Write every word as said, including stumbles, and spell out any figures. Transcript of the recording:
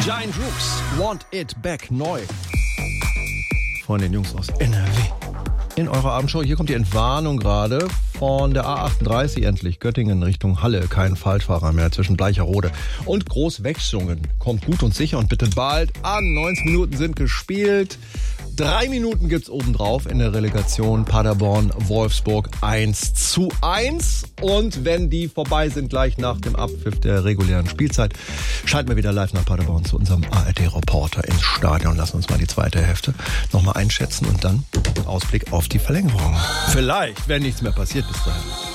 Giant Rooks, Want It Back, neu. Von den Jungs aus N R W. In eurer Abendshow, hier kommt die Entwarnung gerade von der A achtunddreißig endlich. Göttingen Richtung Halle, kein Falschfahrer mehr zwischen Bleicherode und Großwechslungen. Kommt gut und sicher und bitte bald an. neunzig Minuten sind gespielt. Drei Minuten gibt's obendrauf in der Relegation Paderborn-Wolfsburg eins zu eins. Und wenn die vorbei sind, gleich nach dem Abpfiff der regulären Spielzeit, schalten wir wieder live nach Paderborn zu unserem A R D-Reporter ins Stadion. Lassen uns mal die zweite Hälfte nochmal einschätzen und dann Ausblick auf die Verlängerung. Vielleicht, wenn nichts mehr passiert bis dahin.